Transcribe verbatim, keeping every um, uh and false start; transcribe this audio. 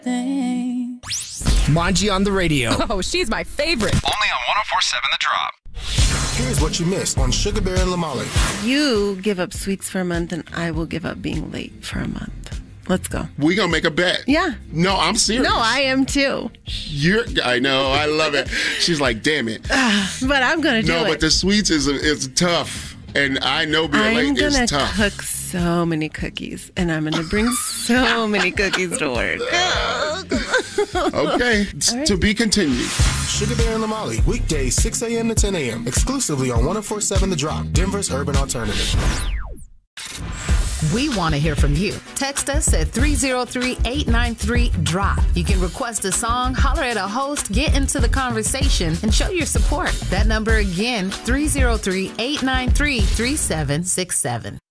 thing. Manji on the radio. Oh, she's my favorite. Only on one oh four point seven The Drop. Here's what you missed on Sugar Bear and Lamali. You give up sweets for a month, and I will give up being late for a month. Let's go. We gonna make a bet. Yeah. No, I'm serious. No, I am too. You're. I know. I love it. She's like, damn it. But I'm gonna do no, it. No, but the sweets is is tough, and I know being I'm late is gonna tough. cook so many cookies, and I'm gonna bring so many cookies to work. Okay, right. To be continued. Sugar Bear and Lamali, weekdays six a.m. to ten a.m. exclusively on one oh four point seven The Drop, Denver's urban alternative. We want to hear from you. Text us at three oh three, eight nine three, D R O P. You can request a song, holler at a host, get into the conversation, and show your support. That number again, three oh three, eight nine three, three seven six seven.